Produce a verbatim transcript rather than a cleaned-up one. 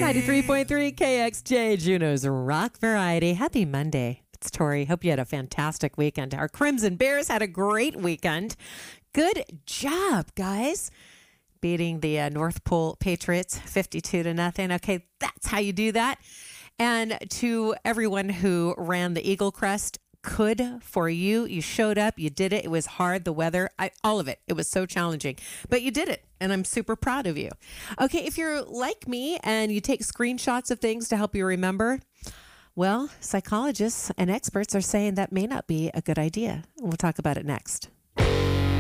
ninety-three point three K X J, Juneau's Rock Variety. Happy Monday. It's Tori. Hope you had a fantastic weekend. Our Crimson Bears had a great weekend. Good job, guys. Beating the uh, North Pole Patriots fifty-two to nothing. Okay, that's how you do that. And to everyone who ran the Eagle Crest, could for you. You showed up. You did it. It was hard. The weather, I, all of it. It was so challenging. But you did it. And I'm super proud of you. Okay, if you're like me and you take screenshots of things to help you remember, well, psychologists and experts are saying that may not be a good idea. We'll talk about it next.